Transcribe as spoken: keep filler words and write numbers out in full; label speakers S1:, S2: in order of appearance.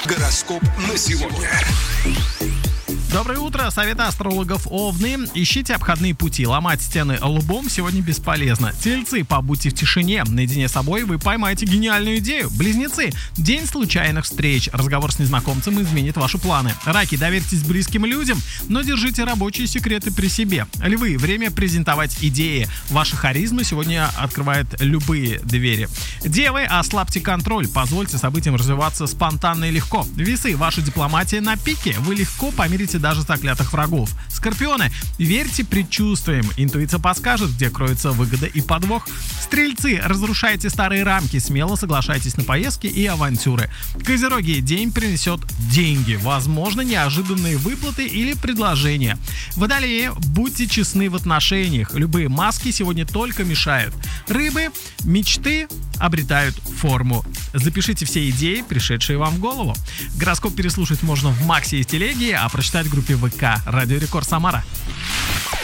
S1: Гороскоп на сегодня.
S2: Доброе утро. Советы астрологов Овны. Ищите обходные пути. Ломать стены лбом сегодня бесполезно. Тельцы, побудьте в тишине. Наедине с собой вы поймаете гениальную идею. Близнецы. День случайных встреч. Разговор с незнакомцем изменит ваши планы. Раки. Доверьтесь близким людям, но держите рабочие секреты при себе. Львы. Время презентовать идеи. Ваша харизма сегодня открывает любые двери. Девы. Ослабьте контроль. Позвольте событиям развиваться спонтанно и легко. Весы. Ваша дипломатия на пике. Вы легко помирите даже заклятых врагов. Скорпионы, верьте предчувствиям. Интуиция подскажет, где кроется выгода и подвох. Стрельцы, разрушайте старые рамки. Смело соглашайтесь на поездки и авантюры. Козероги, день принесет деньги. Возможно, неожиданные выплаты или предложения. Водолеи, будьте честны в отношениях. Любые маски сегодня только мешают. Рыбы, мечты обретают форму. Запишите все идеи, пришедшие вам в голову. Гороскоп переслушать можно в Максе и Телеге, а прочитать в группе ВК «Радио Рекорд Самара».